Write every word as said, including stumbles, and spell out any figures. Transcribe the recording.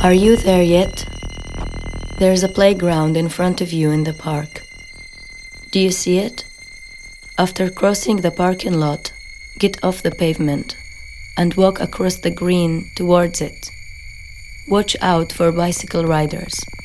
Are you there yet? There's a playground in front of you in the park. Do you see it? After crossing the parking lot, get off the pavement and walk across the green towards it. Watch out for bicycle riders.